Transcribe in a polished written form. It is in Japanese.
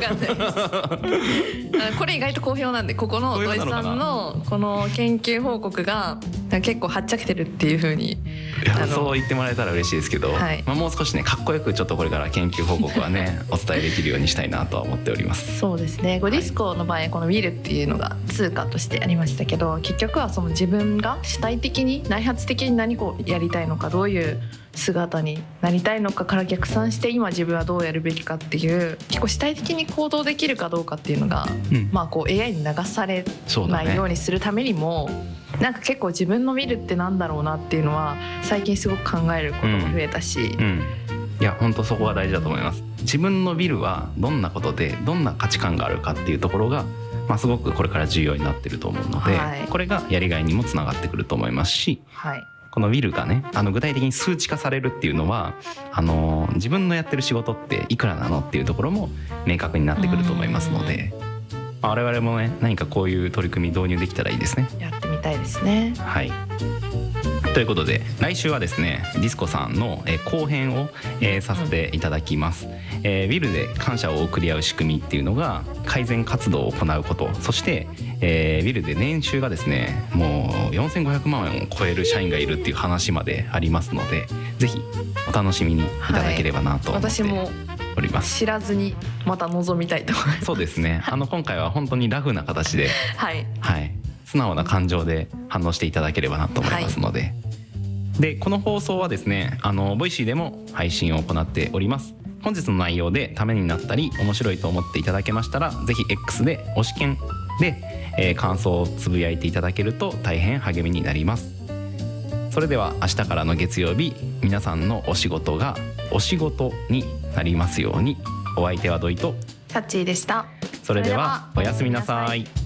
かんないですこれ意外と好評なんで、ここの土井さんのこの研究報告が結構はっちゃけてるっていう風にそう言ってもらえたら嬉しいですけど、 はい、 もう少しねかっこよくちょっとこれから研究報告はねお伝えできるようにしたいなとは思っております。 そうですね。ディスコの場合このウィルっていうのが通貨としてありましたけど、結局はその自分が主体的に内発的に何をやりたいのか、どういう姿になりたいのかから逆算して今自分はどうやるべきかっていう結構主体的に行動できるかどうかっていうのが、こう AI に流されないようにするためにも、なんか結構自分の見るってなんだろうなっていうのは最近すごく考えることも増えたし、 いや本当そこが大事だと思います。自分のビルはどんなことでどんな価値観があるかっていうところが、すごくこれから重要になってると思うので、これがやりがいにもつながってくると思いますし、このウィルがね具体的に数値化されるっていうのは自分のやってる仕事っていくらなのっていうところも明確になってくると思いますので、我々もね何かこういう取り組み導入できたらいいですね。 やってみたいですね。 はい、ということで来週はですねディスコさんの後編をさせていただきます。ウィルで感謝を送り合う仕組みっていうのが改善活動を行うこと、そしてウィルで年収がですねもう4500万円を超える社員がいるっていう話までありますので、ぜひお楽しみにいただければなと思っております。 知らずにまた望みたいと思います。 そうですね。今回は本当にラフな形で、素直な感情で反応していただければなと思いますので、でこの放送はですねボイシーでも配信を行っております。本日の内容でためになったり面白いと思っていただけましたら、ぜひ X で推し研で、感想をつぶやいていただけると大変励みになります。それでは明日からの月曜日、皆さんのお仕事がお仕事になりますように。お相手は土井とサッチーでした。 それではおやすみなさい。